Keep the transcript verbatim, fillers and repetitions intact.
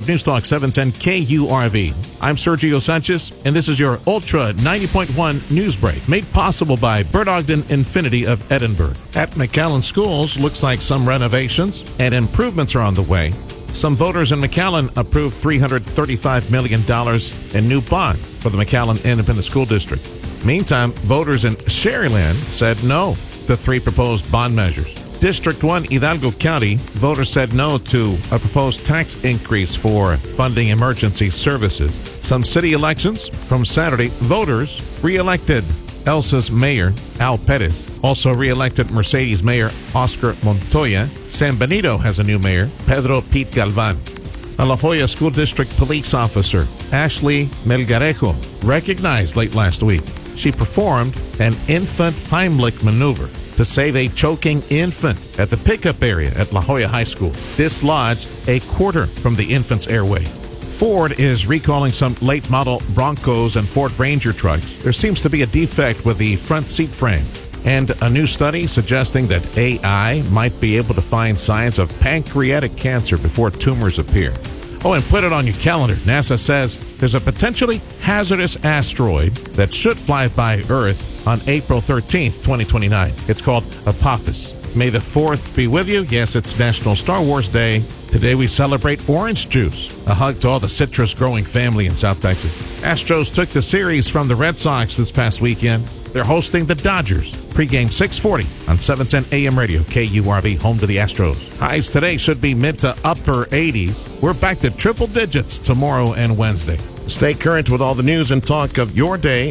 News Talk seven ten K U R V. I'm Sergio Sanchez, and this is your Ultra ninety point one News Break, made possible by Bert Ogden Infinity of Edinburgh. At McAllen Schools, looks like some renovations and improvements are on the way. Some voters in McAllen approved three hundred thirty-five million dollars in new bonds for the McAllen Independent School District. Meantime, voters in Sharyland said no to three proposed bond measures. District one, Hidalgo County, voters said no to a proposed tax increase for funding emergency services. Some city elections from Saturday, voters re-elected Elsa's mayor, Al Perez. Also re-elected Mercedes mayor, Oscar Montoya. San Benito has a new mayor, Pedro Pete Galvan. A La Jolla School District police officer, Ashley Melgarejo, recognized late last week. She performed an infant Heimlich maneuver to save a choking infant at the pickup area at La Jolla High School. Dislodged a quarter from the infant's airway. Ford is recalling some late model Broncos and Ford Ranger trucks. There seems to be a defect with the front seat frame. And a new study suggesting that A I might be able to find signs of pancreatic cancer before tumors appear. Oh, and put it on your calendar. NASA says there's a potentially hazardous asteroid that should fly by Earth on April thirteenth, twenty twenty-nine. It's called Apophis. May the fourth be with you. Yes, it's National Star Wars Day. Today we celebrate orange juice. A hug to all the citrus-growing family in South Texas. Astros took the series from the Red Sox this past weekend. They're hosting the Dodgers. Pre-game six forty on seven ten A M radio, K U R V, home to the Astros. Highs today should be mid to upper eighties. We're back to triple digits tomorrow and Wednesday. Stay current with all the news and talk of your day